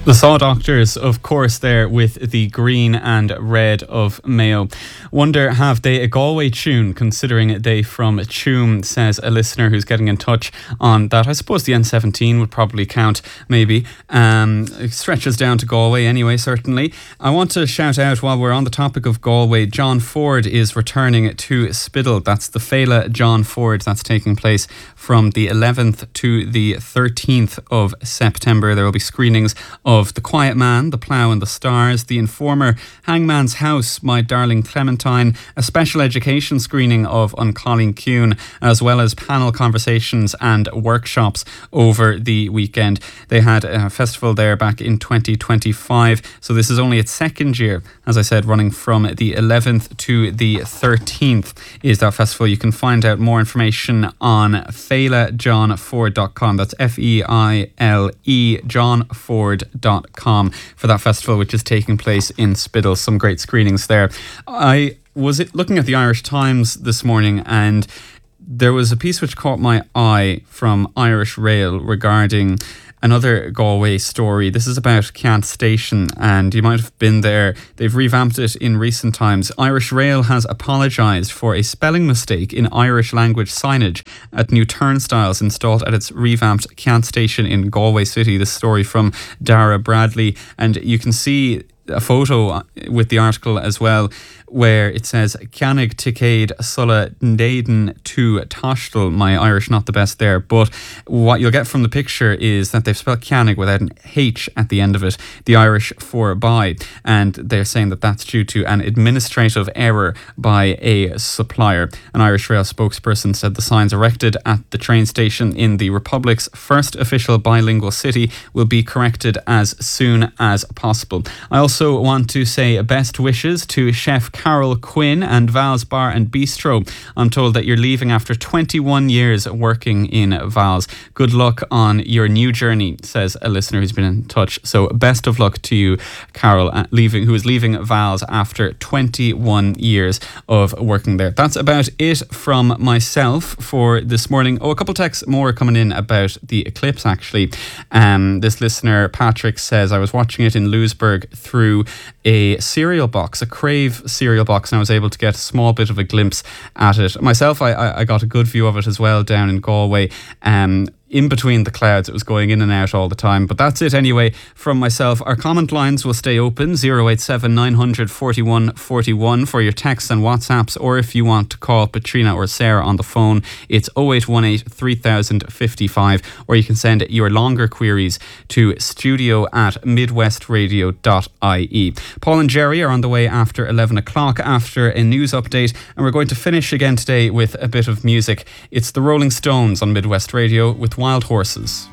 The Saw Doctors, of course, there with the green and red of Mayo. Wonder, have they a Galway tune, considering they from Tuam, says a listener who's getting in touch on that. I suppose the N17 would probably count, maybe. It stretches down to Galway anyway, certainly. I want to shout out, while we're on the topic of Galway, John Ford is returning to Spiddal. That's the Féile John Ford. That's taking place from the 11th to the 13th of September. There will be screenings of The Quiet Man, The Plough and the Stars, The Informer, Hangman's House, My Darling Clementine, a special education screening of Colleen Kuhn, as well as panel conversations and workshops over the weekend. They had a festival there back in 2025, so this is only its second year. As I said, running from the 11th to the 13th is that festival. You can find out more information on feilejohnford.com. That's F-E-I-L-E johnford.com for that festival, which is taking place in Spiddal. Some great screenings there. I was looking at the Irish Times this morning, and there was a piece which caught my eye from Irish Rail regarding another Galway story. This is about Keant Station, and you might have been there. They've revamped it in recent times. Irish Rail has apologised for a spelling mistake in Irish language signage at new turnstiles installed at its revamped Keant Station in Galway City. This story from Dara Bradley, and you can see a photo with the article as well, where it says Canig Ticade Sulla Naden to Tashtal. My Irish not the best there, but what you'll get from the picture is that they've spelled Canig without an H at the end of it, the Irish for by, and they're saying that that's due to an administrative error by a supplier. An Irish Rail spokesperson said the signs erected at the train station in the Republic's first official bilingual city will be corrected as soon as possible. I also want to say best wishes to Chef Carol Quinn and Val's Bar and Bistro. I'm told that you're leaving after 21 years working in Val's. Good luck on your new journey, says a listener who's been in touch. So best of luck to you, Carol, who is leaving Val's after 21 years of working there. That's about it from myself for this morning. A couple texts more coming in about the eclipse, actually. This listener, Patrick, says, I was watching it in Lewisburg through a cereal box, a Crave cereal box, and I was able to get a small bit of a glimpse at it. Myself, I got a good view of it as well down in Galway. In between the clouds, it was going in and out all the time. But that's it anyway from myself. Our comment lines will stay open, 087 900 41 41 for your texts and WhatsApps, or if you want to call Patrina or Sarah on the phone, it's 0818 3055, or you can send your longer queries to studio@midwestradio.ie. Paul and Jerry are on the way after 11 o'clock after a news update, and we're going to finish again today with a bit of music. It's the Rolling Stones on Midwest Radio with Wild Horses.